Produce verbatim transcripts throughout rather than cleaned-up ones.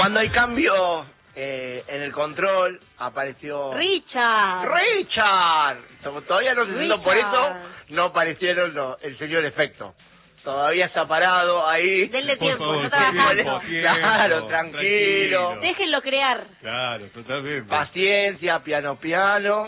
Cuando hay cambio eh, en el control, apareció... ¡Richard! ¡Richard! Todavía no se siento, por eso no aparecieron los, el señor efecto. Todavía está parado ahí. Denle Por tiempo, favor, no trabajando. tiempo, Claro, tranquilo. tranquilo. Déjenlo crear. Claro, totalmente. Paciencia, piano, piano.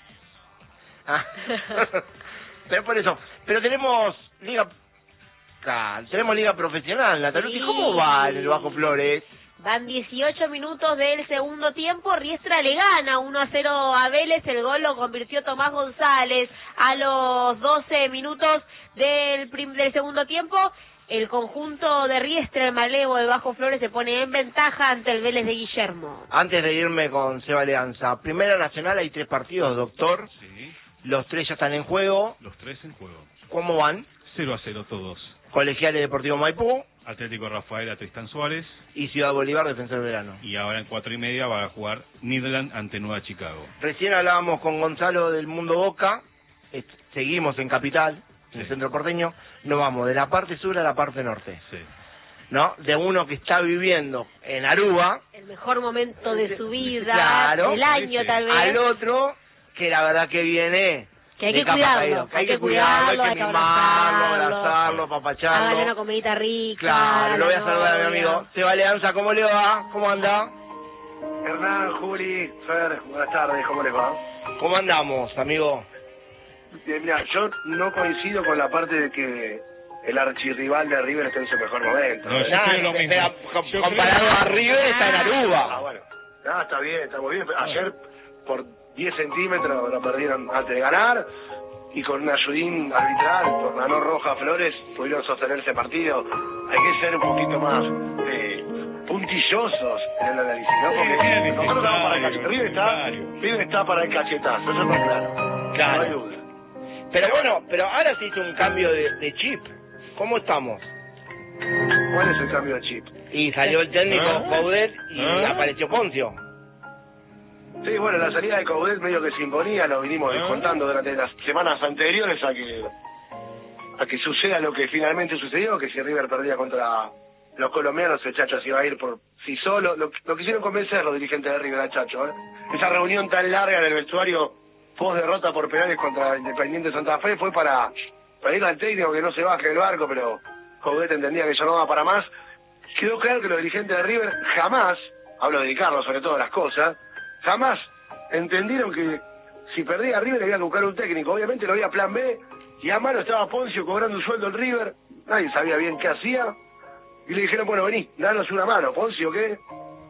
Ah. Pero por eso. Pero tenemos liga... Claro, tenemos liga profesional, Natalia. Sí. ¿Y cómo va en el Bajo Flores? Van dieciocho minutos del segundo tiempo, Riestra le gana uno a cero a Vélez, el gol lo convirtió Tomás González a los doce minutos del, prim del segundo tiempo. El conjunto de Riestra, el malevo de Bajo Flores, se pone en ventaja ante el Vélez de Guillermo. Antes de irme con Seba Alianza, Primera Nacional hay tres partidos, doctor. Sí, Los tres ya están en juego. los tres en juego. ¿Cómo van? cero a cero todos. Colegiales Deportivo Maipú Atlético Rafaela, Tristán Suárez. y Ciudad Bolívar, Defensor Verano. Y ahora en cuatro y media va a jugar Midland ante Nueva Chicago. Recién hablábamos con Gonzalo del Mundo Boca. Eh, seguimos en Capital, en el Sí. centro porteño. Nos vamos de la parte sur a la parte norte, Sí. ¿no? De uno que está viviendo en Aruba, El mejor momento de su vida, Claro. del año Sí, tal vez. al otro que la verdad que viene... Que hay de que capa cuidarlo, caída. Que hay hay que que cuidarlo, hay cuidarlo, que hay que mimarlo, abrazarlo, abrazarlo, Hágale apapacharlo. una comidita rica. Claro, lo voy a la saludar a mi novia. amigo Seba Alianza. ¿Cómo le va? ¿Cómo anda? Hernán, Juli, Fer, buenas tardes, ¿cómo les va? ¿Cómo andamos, amigo? Bien, mira, yo no coincido con la parte de que el archirrival de River está en su mejor momento. No, yo Nah, creo lo mismo. espera, com- Yo comparado creo- a River está en Ah, Aruba. bueno. Ah, está bien, está muy bien. Ayer, por diez centímetros, lo perdieron antes de ganar. Y con un ayudín arbitral, por la no roja Flores, pudieron sostener ese partido. Hay que ser un poquito más eh, puntillosos en el análisis, ¿no? Porque Sí, sí, nosotros estamos para el necesario, cachetazo. River está, necesario. River está para el cachetazo, eso está claro. Claro. No hay duda. Pero bueno, pero ahora se hizo un cambio de, de chip. ¿Cómo estamos? ¿Cuál es el cambio de chip? Y salió el técnico ¿Ah? Coudet y ¿Ah? apareció Poncio. Sí, bueno, la salida de Coudet medio que se imponía, lo vinimos ¿Ah? contando durante las semanas anteriores a que a que suceda lo que finalmente sucedió, que si River perdía contra los colombianos, el Chacho se iba a ir por sí solo. Lo, lo quisieron convencer los dirigentes de River al Chacho, ¿eh? Esa reunión tan larga en el vestuario post derrota por penales contra Independiente Santa Fe fue para pedirle al técnico que no se baje del barco, pero Coudet entendía que eso no va para más. Quedó claro que los dirigentes de River jamás, hablo de Carlos sobre todas las cosas, jamás entendieron que si perdía River había que buscar un técnico. Obviamente no había plan B, y a mano estaba Poncio cobrando un sueldo en River, nadie sabía bien qué hacía, y le dijeron, bueno, vení, danos una mano. Poncio, que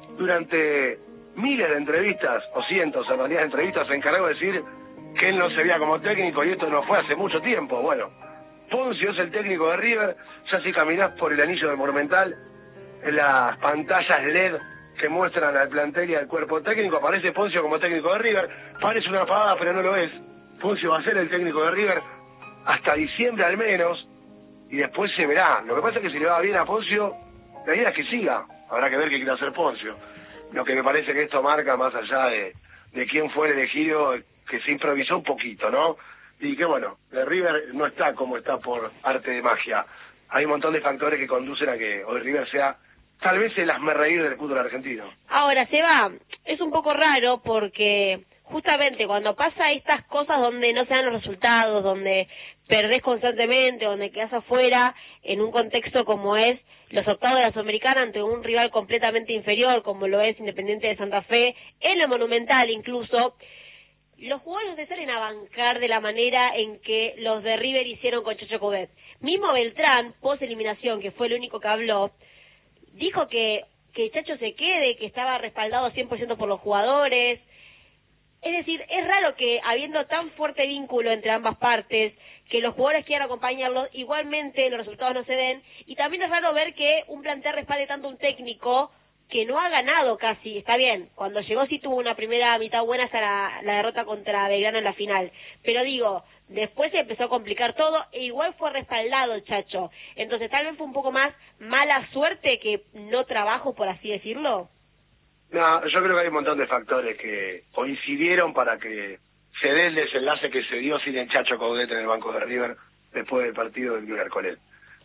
durante miles de entrevistas, o cientos en realidad de entrevistas, se encargó de decir que él no se veía como técnico, y esto no fue hace mucho tiempo. Bueno, Poncio es el técnico de River. Ya si caminás por el anillo del Monumental, en las pantallas L E D que muestran al plantel y al cuerpo técnico, aparece Poncio como técnico de River. Parece una pavada, pero no lo es. Poncio va a ser el técnico de River hasta diciembre al menos, y después se verá. Lo que pasa es que si le va bien a Poncio, la idea es que siga. Habrá que ver qué quiere hacer Poncio. Lo que me parece que esto marca, más allá de, de quién fue el elegido, que se improvisó un poquito, ¿no? Y que bueno, el River no está como está por arte de magia. Hay un montón de factores que conducen a que hoy River sea tal vez el hazmerreír del fútbol argentino. Ahora, Seba, es un poco raro porque justamente cuando pasa estas cosas donde no se dan los resultados, donde perdés constantemente, donde quedás afuera, en un contexto como es los octavos de la Sudamericana ante un rival completamente inferior, como lo es Independiente de Santa Fe, en la Monumental incluso, los jugadores te salen a bancar de la manera en que los de River hicieron con Chacho Coudet. Mismo Beltrán, post eliminación, que fue el único que habló, dijo que que Chacho se quede, que estaba respaldado cien por ciento por los jugadores. Es decir, es raro que habiendo tan fuerte vínculo entre ambas partes, que los jugadores quieran acompañarlos, igualmente los resultados no se den, y también es raro ver que un plantel respalde tanto un técnico que no ha ganado casi. Está bien, cuando llegó sí tuvo una primera mitad buena hasta la, la derrota contra Belgrano en la final, pero digo, después se empezó a complicar todo e igual fue respaldado el Chacho. Entonces tal vez fue un poco más mala suerte que no trabajo, por así decirlo. No, yo creo que hay un montón de factores que coincidieron para que se dé el desenlace que se dio sin el Chacho Coudet en el banco de River después del partido del miércoles.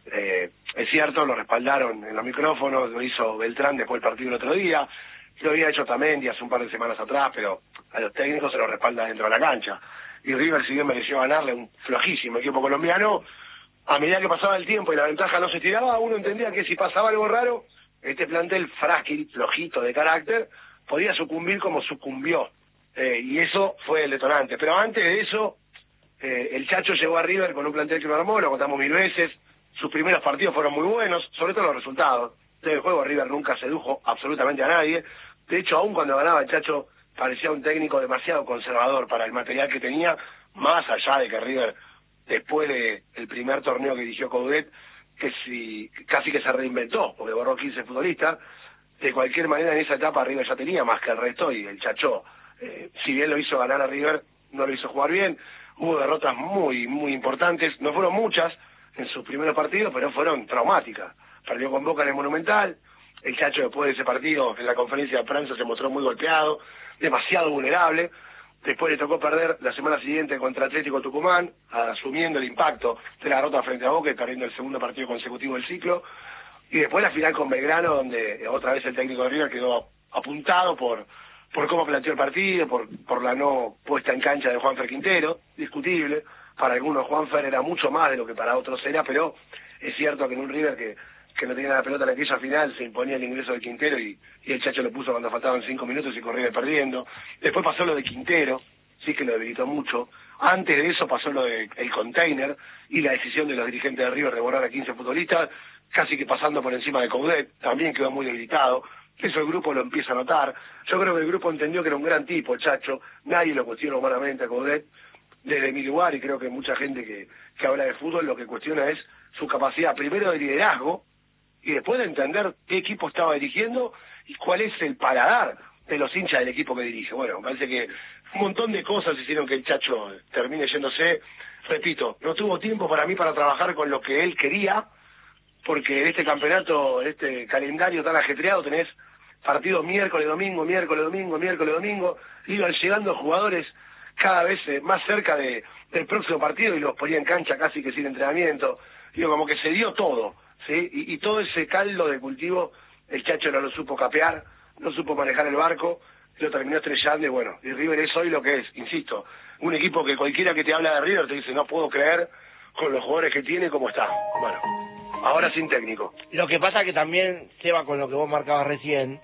Eh, es cierto, lo respaldaron en los micrófonos, lo hizo Beltrán después del partido el otro día, lo había hecho Tamendi hace un par de semanas atrás, pero a los técnicos se lo respalda dentro de la cancha. Y River, si bien mereció ganarle un flojísimo equipo colombiano, a medida que pasaba el tiempo y la ventaja no se tiraba, uno entendía que si pasaba algo raro, este plantel frágil, flojito de carácter, podía sucumbir como sucumbió. Eh, y eso fue el detonante. Pero antes de eso, eh, el Chacho llegó a River con un plantel que lo armó, lo contamos mil veces. Sus primeros partidos fueron muy buenos, sobre todo los resultados. Del juego River nunca sedujo absolutamente a nadie. De hecho, aún cuando ganaba el Chacho, parecía un técnico demasiado conservador para el material que tenía, más allá de que River, después de el primer torneo que dirigió Coudet, que si casi que se reinventó, porque borró quince futbolistas. De cualquier manera, en esa etapa River ya tenía más que el resto, y el Chacho, eh, si bien lo hizo ganar a River, no lo hizo jugar bien. Hubo derrotas muy, muy importantes, no fueron muchas en sus primeros partidos, pero fueron traumáticas. Perdió con Boca en el Monumental, el Chacho después de ese partido, en la conferencia de prensa, se mostró muy golpeado, demasiado vulnerable. Después le tocó perder la semana siguiente contra Atlético Tucumán, asumiendo el impacto de la derrota frente a Boca y perdiendo el segundo partido consecutivo del ciclo. Y después la final con Belgrano, donde otra vez el técnico de River quedó apuntado por por cómo planteó el partido, por por la no puesta en cancha de Juanfer Quintero, discutible. Para algunos Juanfer era mucho más de lo que para otros era, pero es cierto que en un River que, que no tenía la pelota en aquella final se imponía el ingreso de Quintero y, y el Chacho lo puso cuando faltaban cinco minutos y con River perdiendo. Después pasó lo de Quintero, sí que lo debilitó mucho. Antes de eso pasó lo del container y la decisión de los dirigentes de River de borrar a quince futbolistas, casi que pasando por encima de Coudet, también quedó muy debilitado. Eso el grupo lo empieza a notar. Yo creo que el grupo entendió que era un gran tipo, el Chacho. Nadie lo cuestiona humanamente a Coudet. Desde mi lugar, y creo que mucha gente que, que habla de fútbol lo que cuestiona es su capacidad, primero de liderazgo, y después de entender qué equipo estaba dirigiendo y cuál es el paladar de los hinchas del equipo que dirige. Bueno, me parece que un montón de cosas hicieron que el Chacho termine yéndose. Repito, no tuvo tiempo para mí para trabajar con lo que él quería, porque en este campeonato, en este calendario tan ajetreado, tenés partidos miércoles, domingo, miércoles, domingo, miércoles, domingo, iban llegando jugadores cada vez eh, más cerca de del próximo partido y los ponía en cancha casi que sin entrenamiento. Digo, como que se dio todo, ¿sí? Y, y todo ese caldo de cultivo, el Chacho no lo supo capear, no supo manejar el barco, lo terminó estrellando y bueno, y River es hoy lo que es, insisto, un equipo que cualquiera que te habla de River te dice, no puedo creer con los jugadores que tiene cómo está. Bueno, ahora sin técnico. Lo que pasa que también, Seba, con lo que vos marcabas recién,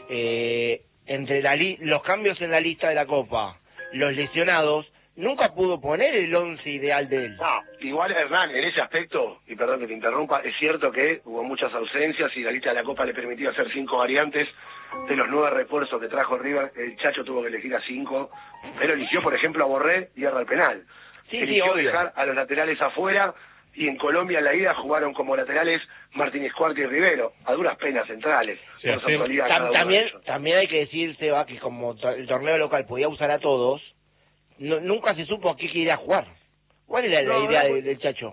eh, entre la li los cambios en la lista de la Copa, los lesionados, nunca pudo poner el once ideal de él. No, igual Hernán, en ese aspecto, y perdón que te interrumpa, es cierto que hubo muchas ausencias y la lista de la Copa le permitía hacer cinco variantes. De los nueve refuerzos que trajo River, el Chacho tuvo que elegir a cinco, pero eligió, por ejemplo, a Borré y erra el penal. Sí, eligió sí, obvio. dejar a los laterales afuera, y en Colombia en la ida jugaron como laterales Martínez Cuarta y Rivero, a duras penas centrales. Sí, por su sí. actualidad, Tam cada uno de también, ellos. también hay que decir, Seba, que como to el torneo local podía usar a todos, no, nunca se supo a qué quería jugar. ¿Cuál era la No, idea no, de, del Chacho?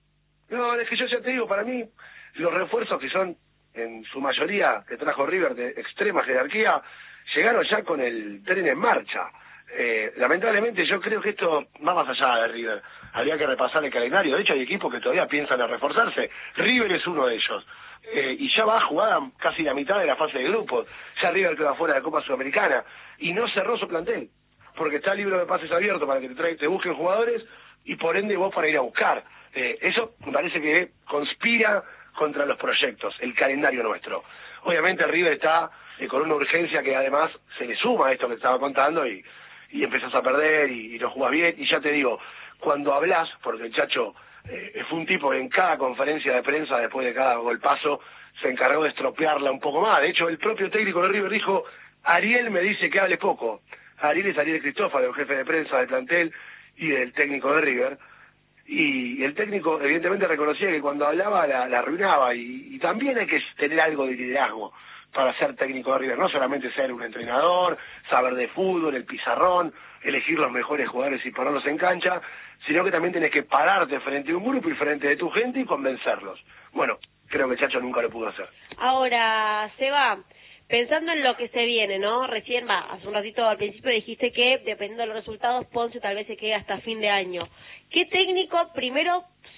No, es que yo ya te digo, para mí, los refuerzos que son, en su mayoría, que trajo River de extrema jerarquía, llegaron ya con el tren en marcha. Eh, lamentablemente yo creo que esto va más allá de River. Habría que repasar el calendario. De hecho, hay equipos que todavía piensan en reforzarse. River es uno de ellos. Eh, y ya va jugada casi la mitad de la fase de grupos. Ya River queda fuera de Copa Sudamericana. Y no cerró su plantel. Porque está el libro de pases abierto para que te, tra te busquen jugadores y por ende vos para ir a buscar. Eh, eso me parece que conspira contra los proyectos, el calendario nuestro. Obviamente River está eh, con una urgencia que además se le suma a esto que te estaba contando y, y empezás a perder y, y no jugás bien. Y ya te digo, cuando hablas, porque el Chacho eh, fue un tipo que en cada conferencia de prensa, después de cada golpazo, se encargó de estropearla un poco más. De hecho, el propio técnico de River dijo, Ariel me dice que hable poco. Ariel es Ariel Cristófaro, el jefe de prensa del plantel y del técnico de River. Y el técnico evidentemente reconocía que cuando hablaba la, la arruinaba y, y también hay que tener algo de liderazgo para ser técnico de River, no solamente ser un entrenador, saber de fútbol, el pizarrón, elegir los mejores jugadores y ponerlos en cancha, sino que también tenés que pararte frente a un grupo y frente de tu gente y convencerlos. Bueno, creo que Chacho nunca lo pudo hacer. Ahora, Seba, pensando en lo que se viene, ¿no? Recién, va, hace un ratito al principio dijiste que, dependiendo de los resultados, Ponce tal vez se quede hasta fin de año. ¿Qué técnico primero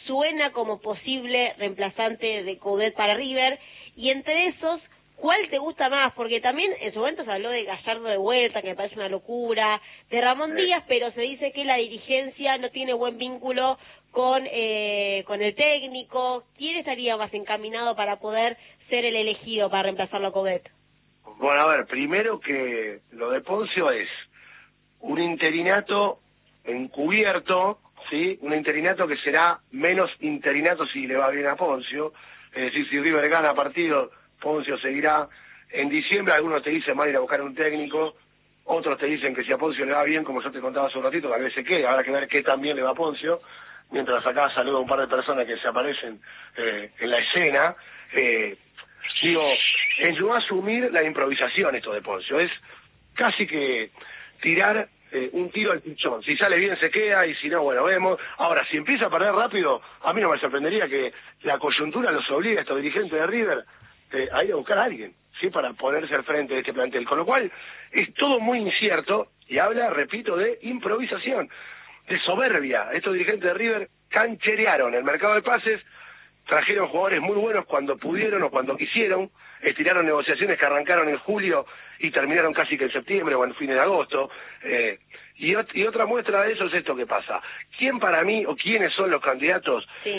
suena como posible reemplazante de Coudet para River, y entre esos, ¿cuál te gusta más? Porque también en su momento se habló de Gallardo de vuelta, que me parece una locura, de Ramón Díaz, pero se dice que la dirigencia no tiene buen vínculo con eh, con el técnico. ¿Quién estaría más encaminado para poder ser el elegido para reemplazarlo a Coudet? Bueno, a ver, primero que lo de Poncio es un interinato encubierto, ¿sí? Un interinato que será menos interinato si le va bien a Poncio. Es decir, si River gana partido, Poncio seguirá. En diciembre algunos te dicen van a ir a buscar un técnico, otros te dicen que si a Poncio le va bien, como yo te contaba hace un ratito, tal vez se quede, habrá que ver qué tan bien le va a Poncio. Mientras acá saludo a un par de personas que se aparecen eh, en la escena. Eh, digo, ayudó a asumir la improvisación esto de Poncio. Es casi que tirar eh, un tiro al pichón. Si sale bien se queda y si no, bueno, vemos. Ahora, si empieza a perder rápido, a mí no me sorprendería que la coyuntura los obligue a estos dirigentes de River eh, a ir a buscar a alguien, ¿sí? Para ponerse al frente de este plantel. Con lo cual, es todo muy incierto y habla, repito, de improvisación, de soberbia. Estos dirigentes de River cancherearon el mercado de pases, trajeron jugadores muy buenos cuando pudieron o cuando quisieron, estiraron negociaciones que arrancaron en julio y terminaron casi que en septiembre o en fines de agosto. Eh, y, ot y otra muestra de eso es esto que pasa. ¿Quién para mí o quiénes son los candidatos? Sí.